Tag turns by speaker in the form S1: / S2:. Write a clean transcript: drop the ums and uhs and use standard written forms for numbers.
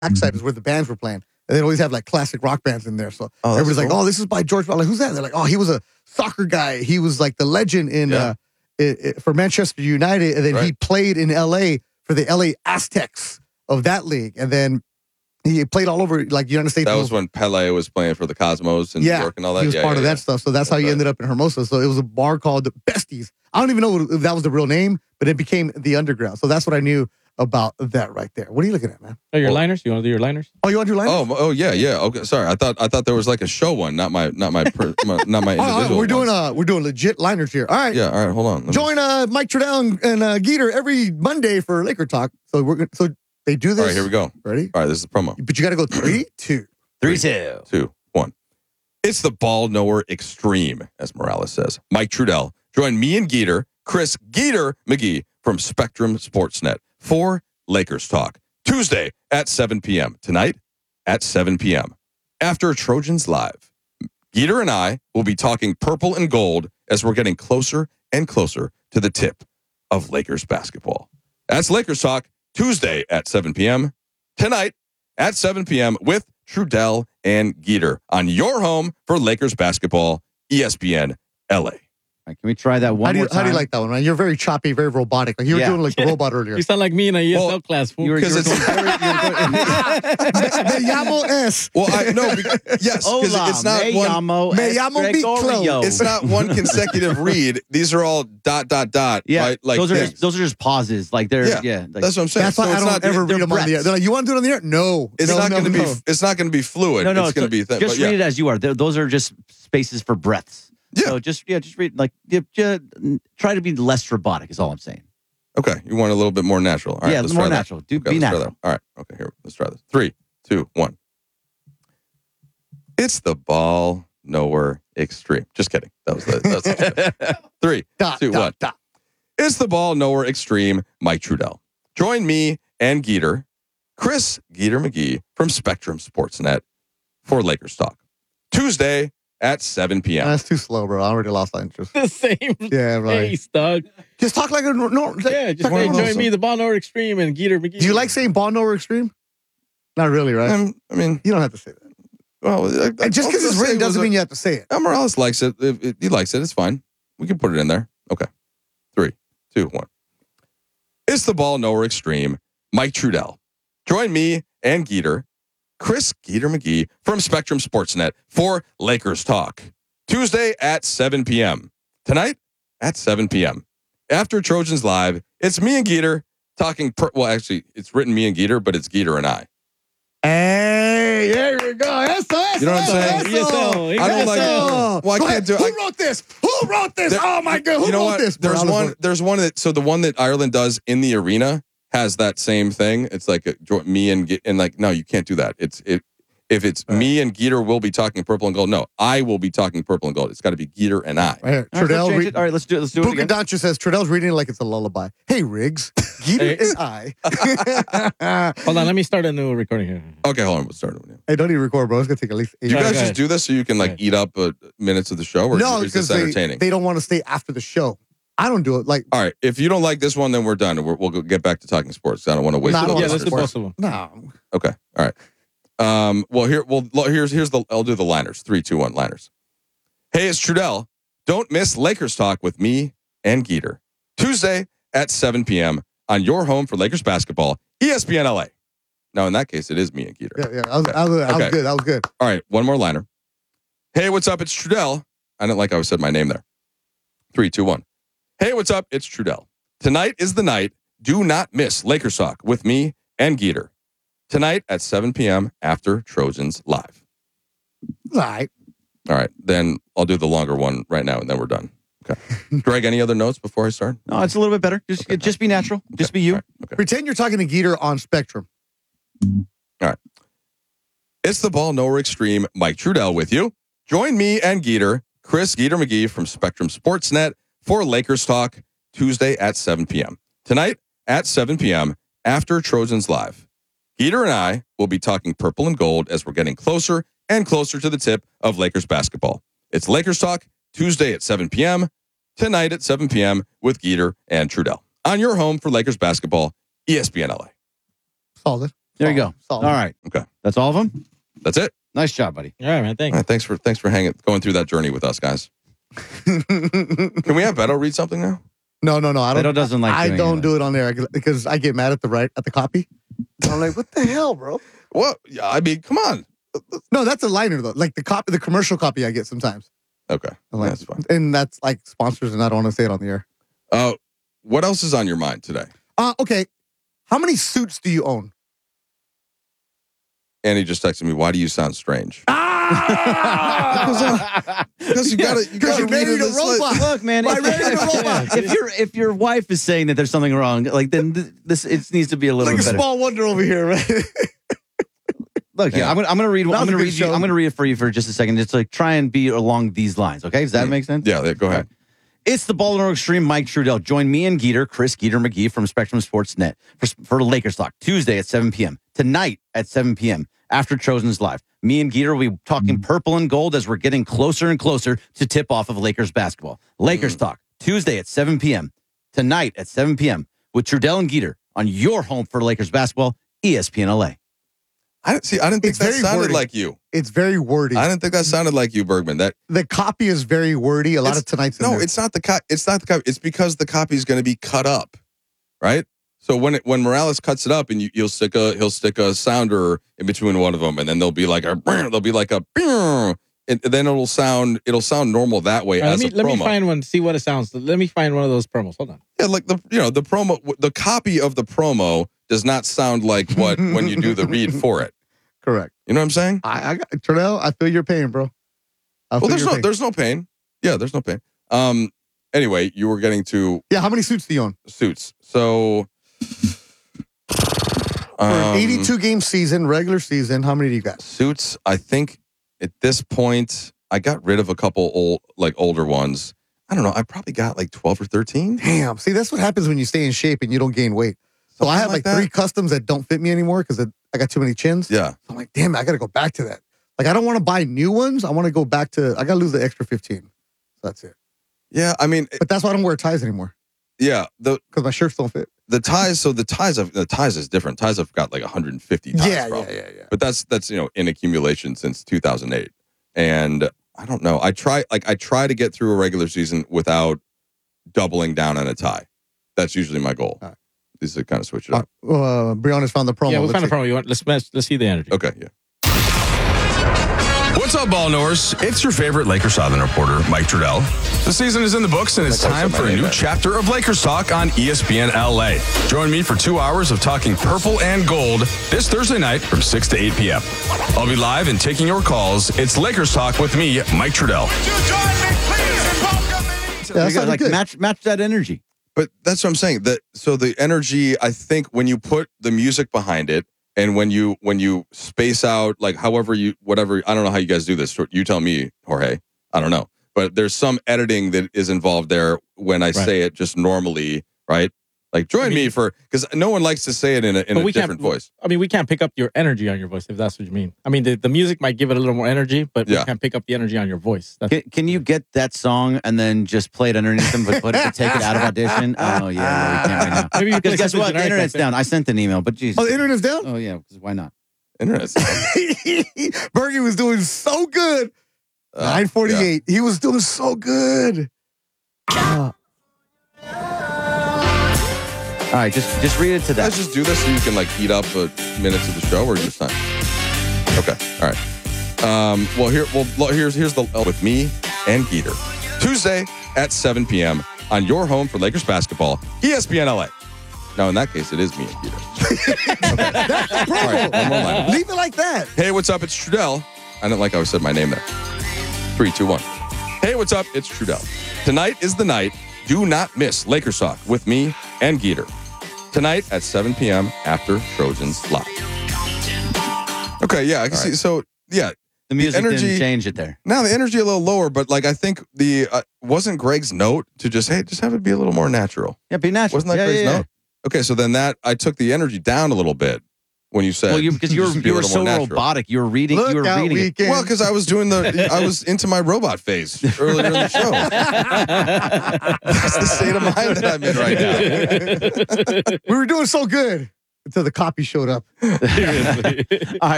S1: backside is where the bands were playing. And they'd always have like classic rock bands in there. So
S2: Oh, that's
S1: everybody's like,
S2: cool.
S1: oh, this is by George. I'm like, who's that? They're like, oh, he was a soccer guy. He was like the legend in for Manchester United. And then he
S2: Right.
S1: played in LA for the LA Aztecs of that league. And then he played all over like United States.
S2: That was when Pele was playing for the Cosmos in New York and all that.
S1: He was part of
S2: yeah.
S1: that stuff. So that's how he
S2: right.
S1: ended up in Hermosa. So it was a bar called the Besties. I don't even know if that was the real name, but it became the Underground. So that's what I knew about that right there. What are you looking at, man?
S3: Oh, your liners? You want to do your liners?
S1: Oh, you want to do line?
S2: Oh, yeah. Okay, sorry. I thought there was like a show one, not my individual.
S1: We're doing legit liners here. All right.
S2: Yeah. All right. Hold on.
S1: Join Mike Trudell and Geeter every Monday for Laker Talk. So they do this.
S2: All right. Here we go.
S1: Ready?
S2: All right. This is the promo.
S1: But you got to go 3, 2.
S4: 3, 2.
S2: 2, 1. It's the ball knower extreme, as Morales says. Mike Trudell. Join me and Geeter, Chris Geeter McGee from Spectrum Sportsnet for Lakers Talk. Tuesday at 7 p.m. Tonight at 7 p.m. After Trojans Live, Geeter and I will be talking purple and gold as we're getting closer and closer to the tip of Lakers basketball. That's Lakers Talk, Tuesday at 7 p.m. Tonight at 7 p.m. with Trudell and Geeter on your home for Lakers basketball, ESPN LA.
S4: Right, can we try that one more time?
S1: How do you like that one, man? You're very choppy, very robotic. Like you were doing like the robot earlier.
S3: You sound like me in a ESL class. Fool.
S4: You were
S2: Because
S4: going
S2: it's-
S4: very,
S1: Me llamo es.
S2: Well, I know. Yes, because
S4: Hola,
S2: it's not
S4: me
S2: one.
S4: llamo
S1: Me
S4: es
S1: llamo
S4: Gregorio.
S2: It's not one consecutive read. These are all ...
S4: Yeah,
S2: Right? Like
S4: those are
S2: things.
S4: just pauses. Like they're like,
S2: That's what I'm saying.
S1: That's why
S2: So
S1: I
S2: it's
S1: don't
S2: not,
S1: ever read them on the air. They're like, you want to do it on the air? No.
S2: It's
S1: No,
S2: not
S1: no,
S2: going to
S1: no.
S2: be. It's not going to be fluid.
S4: no.
S2: It's going to be.
S4: Just read it as you are. Those are just spaces for breaths.
S2: Yeah.
S4: So just read like try to be less robotic. Is all I'm saying.
S2: Okay, you want a little bit more natural. All right,
S4: Yeah,
S2: let's
S4: more
S2: try that.
S4: natural. Be
S2: let's try
S4: natural.
S2: that. All right. Okay, here. Let's try this. 3, 2, 1. It's the ball knower extreme. Just kidding. That was the 3, 2, 1. It's the ball knower extreme, Mike Trudell. Join me and Geeter, Chris Geeter McGee from Spectrum Sportsnet for Lakers Talk. Tuesday at 7 p.m.
S1: That's too slow, bro. I already lost that interest.
S3: The same
S1: Yeah, right.
S3: pace, dog.
S1: Just talk like a no.
S3: Yeah, just
S1: talk like
S3: hey,
S1: a
S3: join
S1: normal-
S3: me, the Ball Knower Extreme, and Geeter McGee.
S1: Do you like saying Ball Knower Extreme? Not really, right?
S2: I mean,
S1: You don't have to say that.
S2: well,
S1: And just because it's written doesn't mean you have to say it.
S2: Morales likes it. If he likes it. It's fine. We can put it in there. Okay. 3, 2, 1. It's the ball knower extreme, Mike Trudell. Join me and Geeter, Chris Geeter McGee from Spectrum Sportsnet for Lakers Talk. Tuesday at 7 p.m. Tonight at 7 p.m. After Trojans Live, it's me and Geeter talking. Well, actually, it's written me and Geeter, but it's Geeter and I.
S1: Hey, there you go. Eso.
S2: You know what I'm saying?
S3: ESL.
S2: I don't like.
S1: Eso.
S2: Well, I
S1: Go
S2: can't
S1: ahead.
S2: do.
S1: Who wrote this? Who wrote this? Oh my God! Who
S2: You know
S1: wrote
S2: what?
S1: this?
S2: There's one. There's one that. So the one that Ireland does in the arena has that same thing. It's like me and like no, you can't do that. If it's me and Geeter will be talking purple and gold. No, I will be talking purple and gold. It's got to be Geeter and I.
S1: Right here.
S4: All right,
S1: Trudell.
S4: let's change it. All right, let's do it. Let's do it
S1: Puka
S4: again.
S1: Doncha says Trudell's reading it like it's a lullaby. Hey, Riggs, Geeter and I.
S3: Hold on, let me start a new recording here.
S2: Okay, hold on. We'll start with you.
S1: Hey, don't even record, bro. It's gonna take at least 8
S2: Do you
S3: Go
S2: guys
S3: ahead.
S2: just do this so you can like
S3: Go
S2: eat up minutes of the show, or
S1: No,
S2: is this
S1: because
S2: entertaining?
S1: they don't want to stay after the show. I don't do it. Like,
S2: All right, if you don't like this one, then we're done. We'll go get back to talking sports. I don't want to waste.
S1: No, I
S2: it
S1: don't
S2: on
S3: Yeah,
S1: wanna
S3: let's do
S2: listeners.
S3: both of them.
S1: no.
S2: Okay. All right. Here's the. I'll do the liners. 3, 2, 1 liners. Hey, it's Trudell. Don't miss Lakers Talk with me and Geeter. Tuesday at 7 p.m. on your home for Lakers basketball, ESPN LA. Now, in that case, it is me and Geeter.
S1: Yeah. I was
S2: Okay.
S1: good. That was good.
S2: All right, one more liner. Hey, what's up? It's Trudell. I didn't like how I said my name there. 3, 2, 1. Hey, what's up? It's Trudell. Tonight is the night. Do not miss Lakers Talk with me and Geeter. Tonight at 7 p.m. after Trojans Live.
S1: All right.
S2: All right, then I'll do the longer one right now, and then we're done. Okay. Greg, any other notes before I start?
S4: No, it's a little bit better. Just be natural. Just be you.
S2: All right, okay.
S1: Pretend you're talking to Geeter on Spectrum.
S2: It's the ball knower extreme, Mike Trudell with you. Join me and Geeter, Chris Geeter McGee from Spectrum Sportsnet for Lakers Talk Tuesday at 7 p.m. Tonight at 7 p.m. after Trojans Live. Geeter and I will be talking purple and gold as we're getting closer and closer to the tip of Lakers basketball. It's Lakers Talk Tuesday at 7 p.m. Tonight at 7 p.m. with Geeter and Trudell on your home for Lakers basketball, ESPN LA.
S1: Solid.
S4: There you go.
S1: Solid.
S4: All right.
S2: Okay.
S4: That's all of them?
S2: That's it.
S4: Nice job, buddy.
S3: All right, man.
S2: All
S3: Thanks.
S2: right, thanks for going through that journey with us, guys. Can we have Beto read something now?
S1: No. I don't.
S4: Beto doesn't like
S1: I
S4: doing
S1: don't
S4: it.
S1: do it on there because I get mad at the copy. I'm like, what the hell, bro?
S2: What? Yeah, I mean, come on.
S1: No, that's a liner though. Like the commercial copy I get sometimes.
S2: Okay,
S1: I'm like,
S2: that's fine.
S1: And that's like sponsors, and I don't want to say it on the air.
S2: What else is on your mind today?
S1: Okay. How many suits do you own?
S2: Annie just texted me. Why do you sound strange?
S1: Ah!
S2: Because you gotta
S1: you're
S2: read
S1: married
S2: it
S1: a
S2: as like-
S1: robot.
S4: Look, man.
S1: Why married a robot?
S4: If your wife is saying that there's something wrong, like then this it needs to be a little
S1: Like a
S4: bit better.
S1: small wonder over here, right?
S4: Look, yeah, I'm gonna read.
S1: That was
S4: I'm
S1: a
S4: gonna
S1: good
S4: read you.
S1: show.
S4: I'm gonna read it for you for just a second. Just like try and be along these lines. Okay, does that make sense?
S2: Yeah, go ahead.
S4: It's the Ball and Roll Extreme. Mike Trudell. Join me and Chris McGee from Spectrum Sportsnet for Lakers Talk Tuesday at 7 p.m. Tonight at 7 p.m. after Trojans Live. Me and Geeter will be talking purple and gold as we're getting closer and closer to tip off of Lakers basketball. Lakers Talk Tuesday at 7 p.m. Tonight at 7 p.m. with Trudell and Geeter on your home for Lakers basketball, ESPN LA.
S2: I didn't think
S1: It's
S2: that
S1: very
S2: sounded
S1: wordy.
S2: like you.
S1: It's very wordy.
S2: I didn't think that sounded like you, Bergman. That
S1: The copy is very wordy. A lot of tonight's in
S2: no,
S1: there.
S2: it's not the copy. It's not the copy. It's because the copy is going to be cut up, right? So when Morales cuts it up, and he'll stick a sounder in between one of them, and then there'll be like a and then it'll sound normal that way
S3: All right,
S2: as a promo.
S3: let me find one. See what it sounds. Let me find one of those promos. Hold on.
S2: Yeah, like the promo, the copy of the promo does not sound like what when you do the read for it.
S1: Correct.
S2: You know what I'm saying?
S1: I got Turnell, I feel your pain, bro.
S2: Well, there's no pain. Yeah, there's no pain. Anyway, you were getting to
S1: Yeah, how many suits do you own?
S2: suits. So
S1: For an 82 game season, regular season, how many do you got?
S2: suits, I think at this point I got rid of a couple older ones. I don't know. I probably got like 12 or 13.
S1: Damn. See, that's what happens when you stay in shape and you don't gain weight. So I have
S2: Something
S1: like
S2: like that.
S1: 3 customs that don't fit me anymore because I got too many chins.
S2: Yeah.
S1: So I'm like, damn, I got to go back to that. Like, I don't want to buy new ones. I want to go back to, I got to lose the extra 15. So that's it.
S2: Yeah. I mean,
S1: But that's why I don't wear ties anymore
S2: yeah.
S1: because my shirts don't fit.
S2: The ties. So the ties is different. Ties have got like 150 ties. probably.
S1: Yeah.
S2: But that's in accumulation since 2008. And I don't know. I try to get through a regular season without doubling down on a tie. That's usually my goal.
S1: All right.
S2: Is to kind of switch it up.
S1: Brianna's found the promo.
S3: Yeah, we found a
S1: Let's see.
S3: promo. You want? Let's see the energy.
S2: Okay. Yeah.
S5: What's up, ball knowers? It's your favorite Lakers Southern reporter, Mike Trudell. The season is in the books, and it's
S2: Like I
S5: time
S2: said,
S5: for
S2: my
S5: a
S2: name
S5: new
S2: back.
S5: chapter of Lakers Talk on ESPN LA. Join me for 2 hours of talking purple and gold this Thursday night from 6 to 8 p.m. I'll be live and taking your calls. It's Lakers Talk with me, Mike Trudell.
S1: Yeah, that sounded
S4: like
S1: good.
S4: match that energy.
S2: But that's what I'm saying. So the energy, I think, when you put the music behind it, and when you space out, like whatever, I don't know how you guys do this. You tell me, Jorge. I don't know. But there's some editing that is involved there when I say it just normally, right? Like join me for, because no one likes to say it in a different voice.
S3: I mean, we can't pick up your energy on your voice if that's what you mean. I mean, the music might give it a little more energy, but we
S2: Yeah.
S3: can't pick up the energy on your voice. That's,
S4: Can you get that song and then just play it underneath them, but take it out of audition? Oh yeah, we can't right now.
S3: maybe you play
S4: Because guess
S3: something
S4: what? The
S3: generic
S4: internet's
S3: like that.
S4: down. I sent an email, but geez.
S1: Oh, the internet's down?
S4: Oh yeah, because why not?
S2: Interesting.
S1: Bergie was doing so good. 9:48. He was doing so good.
S4: All right, just read it to that.
S2: Let's just do this so you can like eat up minutes of the show, or just not. Okay, all right. Here's the with me and Geeter Tuesday at 7 p.m. on your home for Lakers basketball, ESPN LA. Now, in that case, it is me and Geeter.
S1: That's the promo.
S2: All right, one more line.
S1: Leave it like that.
S2: Hey, what's up? It's Trudell. I didn't like how I said my name there. 3, 2, 1. Hey, what's up? It's Trudell. Tonight is the night. Do not miss Lakers Talk with me and Geeter. Tonight at 7 p.m. after Trojans Live. Okay, yeah, I can see. So, yeah,
S4: The music
S2: energy-
S4: didn't change it there.
S2: now the energy a little lower, but like I think the wasn't Greg's note to just have it be a little more natural.
S4: Yeah, be natural.
S2: Wasn't that
S4: yeah,
S2: Greg's
S4: yeah,
S2: note? Okay, so then I took the energy down a little bit when you said.
S4: Well, because you
S2: just be a
S4: were
S2: little
S4: so
S2: more natural.
S4: robotic. You were reading.
S1: Look
S4: you were
S1: out
S4: reading it.
S1: weekend.
S2: Well, because I was into my robot phase earlier in the show. That's the state of mind that I'm in right now.
S1: We were doing so good. until the copy showed up.
S3: Seriously.
S4: All right.